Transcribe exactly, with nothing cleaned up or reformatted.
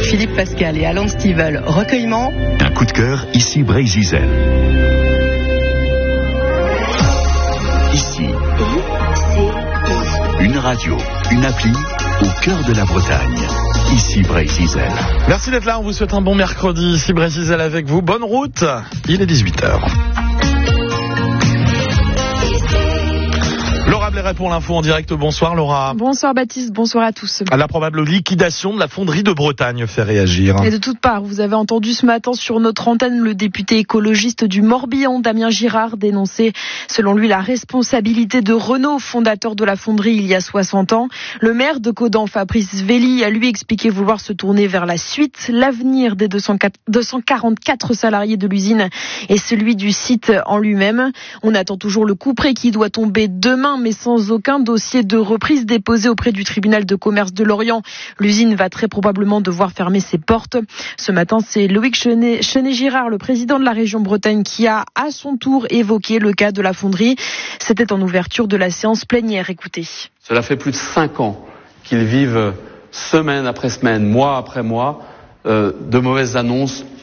Philippe Pascal et Alan Stivell. Recueillement. Un coup de cœur, ici Brésil. Ici. Une radio, une appli au cœur de la Bretagne. Ici Brésil. Merci d'être là, on vous souhaite un bon mercredi. Ici Brésil avec vous. Bonne route. Il est dix-huit heures. Laura Blairet pour l'info en direct. Bonsoir Laura. Bonsoir Baptiste, bonsoir à tous. La probable liquidation de la fonderie de Bretagne fait réagir. Et de toutes parts, vous avez entendu ce matin sur notre antenne le député écologiste du Morbihan, Damien Girard, dénoncer selon lui la responsabilité de Renault, fondateur de la fonderie il y a soixante ans. Le maire de Caudan, Fabrice Velli, a lui expliqué vouloir se tourner vers la suite, l'avenir des deux cent quarante-quatre salariés de l'usine et celui du site en lui-même. On attend toujours le couperet qui doit tomber demain, mais sans aucun dossier de reprise déposé auprès du tribunal de commerce de Lorient. L'usine va très probablement devoir fermer ses portes. Ce matin, c'est Loïc Chenet-Girard, le président de la région Bretagne, qui a à son tour évoqué le cas de la fonderie. C'était en ouverture de la séance plénière. Écoutez. Cela fait plus de cinq ans qu'ils vivent semaine après semaine, mois après mois, euh, de mauvaises annonces